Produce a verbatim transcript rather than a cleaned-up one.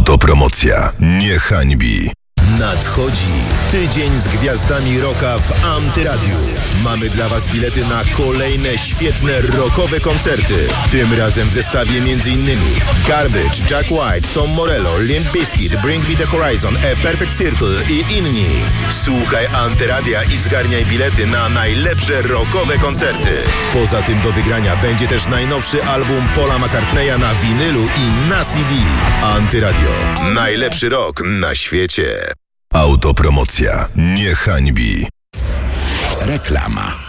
Autopromocja nie hańbi. Nadchodzi tydzień z gwiazdami rocka w Antyradiu. Mamy dla Was bilety na kolejne świetne rockowe koncerty. Tym razem w zestawie m.in. Garbage, Jack White, Tom Morello, Limp Bizkit, Bring Me The Horizon, A Perfect Circle i inni. Słuchaj Antyradia i zgarniaj bilety na najlepsze rockowe koncerty. Poza tym do wygrania będzie też najnowszy album Paula McCartneya na winylu i na C D. Antyradio. Najlepszy rock na świecie. Autopromocja nie hańbi. Reklama.